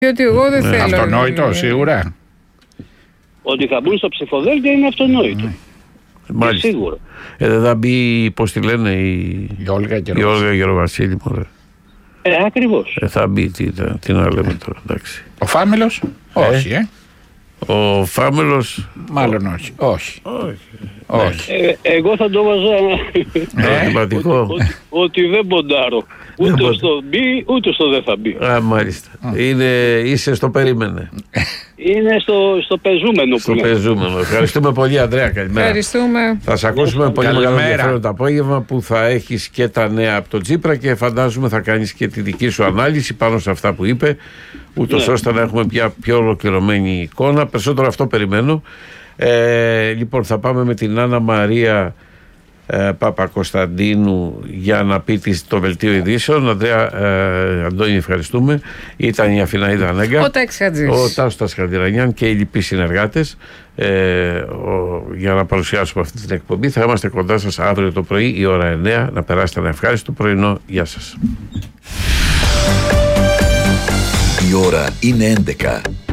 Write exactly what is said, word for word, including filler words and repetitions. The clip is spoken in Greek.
Διότι εγώ δεν Ναι. θέλω. Αυτονόητο, ε, σίγουρα. Ότι θα μπουν στο ψηφοδέλτιο είναι αυτονόητο. Ναι. Μάλιστα. Σίγουρο. Ε, δεν θα μπει, πώς τη λένε, η, Η Όλγα και η Όλγα Γεροβασίλη, μωρέ. Ε, ακριβώς. Ε, θα μπει, τι, τι, τι να λέμε τώρα, εντάξει. Ο Φάμελος, όχι, ε. Ο Φάμελος. Μάλλον όχι. Όχι. Όχι. Όχι. Ε, εγώ θα το βάζα Ερωτηματικό. ότι, ότι δεν ποντάρω. Δεν Ούτε πον- στο μπει, ούτε στο δεν θα μπει. Α, μάλιστα. Είναι, είσαι στο περίμενε. Είναι στο, στο πεζούμενο Στο που λέμε. πεζούμενο. Ευχαριστούμε πολύ, Ανδρέα. Καλημέρα. Ευχαριστούμε. Θα σε ακούσουμε πολύ μεγάλο Καλημέρα. ενδιαφέρον το απόγευμα που θα έχεις και τα νέα από τον Τσίπρα και φαντάζομαι θα κάνεις και τη δική σου ανάλυση πάνω σε αυτά που είπε, ούτως Ναι. ώστε να έχουμε πια πιο ολοκληρωμένη εικόνα. Περισσότερο αυτό περιμένω. Ε, λοιπόν, θα πάμε με την Άννα Μαρία ε, Παπακοσταντίνου για να πει τις- το βελτίο ειδήσεων. Ανδρέα, ε, Αντώνη, ευχαριστούμε. Ήταν η Αφιναίδα Ανέγκα, Ο Τάκης Χατζής. ο Τάσος Χαντιρανιάν και οι λοιποί συνεργάτες ε, ο, για να παρουσιάσουμε αυτή την εκπομπή. Θα είμαστε κοντά σας αύριο το πρωί η ώρα εννιά. Να περάσετε ένα ευχάριστο πρωινό. Γεια σας. Η ώρα είναι έντεκα.